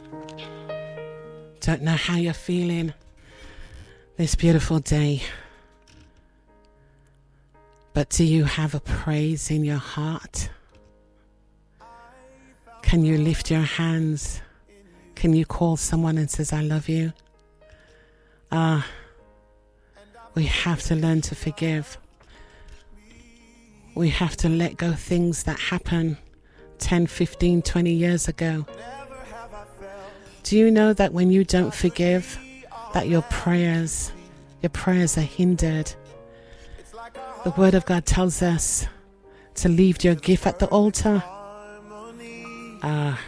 Don't know how you're feeling this beautiful day, but do you have a praise in your heart? Can you lift your hands? Can you call someone and says, I love you? We have to learn to forgive. We have to let go things that happened 10, 15, 20 years ago. Do you know that when you don't forgive, that your prayers are hindered? The Word of God tells us to leave your gift at the altar.